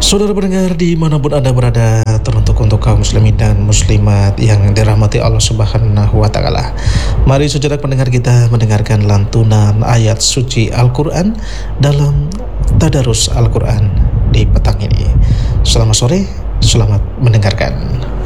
Saudara pendengar dimanapun Anda berada, teruntuk untuk kaum muslimin dan muslimat yang dirahmati Allah Subhanahu wa Ta'ala. Mari saudara pendengar kita mendengarkan lantunan ayat suci Al-Quran dalam Tadarus Al-Quran di petang ini. Selamat sore, selamat mendengarkan.